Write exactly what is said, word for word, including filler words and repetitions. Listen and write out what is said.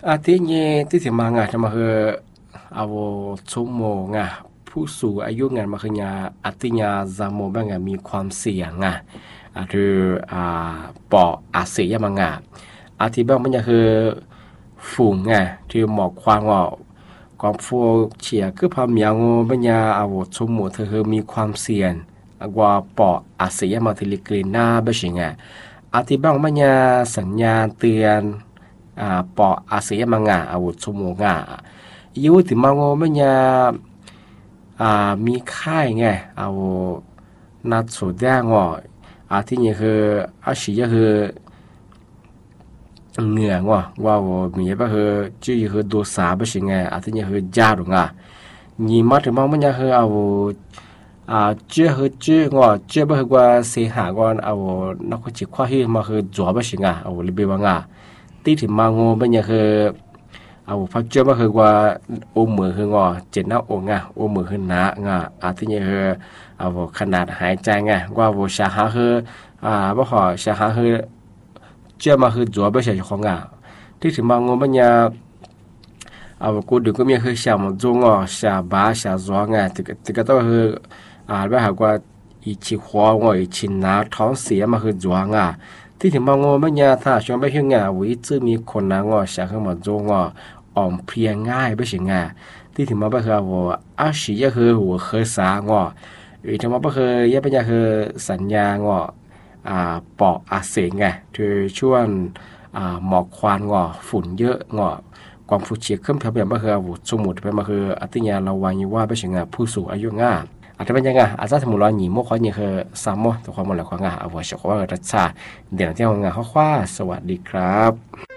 อาทิตย์นี้ที่ถึงมางานจะมาคือเอาชั่วโมงอ่ะผู้สูงอายุงานมาคืองานอาทิตย์นี้จำโมบางงานมีความเสี่ยงอ่ะอาคืออ่าปออาเซียมางานอาทิตย์บางมันจะคือฝูงอ่ะที่หมอกควางว่าความฟูเฉียคือพามีงบางอย่างเอาชั่วโมงเธอคือมีความเสี่ยงกว่าปออาเซียมาถึงลิกลีน่าไม่ใช่ไงอาทิตย์บางมันจะสัญญาณเตือนอ่าปออาเซียมางาอาวุธชั่วโมงอ่ะยูถึงมางโมันยาอ่ามีค่ายไงเอานัดสุดแดงอ่ะอาที่นี่คืออาชีพคือเหงื่อว่ะว่าว่ามีแบบคือจู่คือดูสาบสิไงอาที่นี่คือจ้าหรือไงยี่มาถึงมางมันยาคือเอาอ่าเจ้าคือเจ้าว่ะเจ้าแบบคือว่าเสียหายก่อนเอานักวิจัยข้อที่มาคือจัวบสิไงเอาลิเบวังอ่ะตีถึงมางโมันยาคือเอาพักเจ้ามาคือว่าโอมือคืองอเจ็ดหน้าอกงะโอมือคือหนางะอาที่นี่คือเอาขนาดหายใจไงว่าว่าชาหาคืออ่าบ่ขอชาหาคือเจ้ามาคือจัวบ่ใช่ของงะที่ถึงมางงมันยาเอากูดูก็มีคือชามันจงอชาบาชาจัวงะที่ที่ก็ต้องคืออ่าบ่หากว่าอีชิหัวงออีชินาท้องเสียมาคือจัวงะที่ถึงมางงมันยาถ้าชวนไปเฮียงะวิจะมีคนนางอชาคือมันจงออ่อมเพลียง่ายไม่ใช่ไงที่ถึงมาบ่คือว่าอาชีพคือหัวเคยสางอหรือถึงมาบ่คือยังเป็นยังคือสัญญางออ่าปอกอาเสงไงคือช่วงอ่าหมอกควันงอฝุ่นเยอะงอความฝุ่นเฉียดขึ้นเพียบแบบบ่คือว่าสมุดไปมาคืออัติญาเราวายิว่าไม่ใช่ไงผู้สูงอายุง่าอาจจะเป็นยังไงอาจจะสมมุติว่าหนีโมขอเนี่ยคือสามโมตัวความหมดแล้วความง่าเอาไว้เฉพาะว่ารัชชาเดี๋ยวที่เราง่าข้อคว้าสวัสดีครับ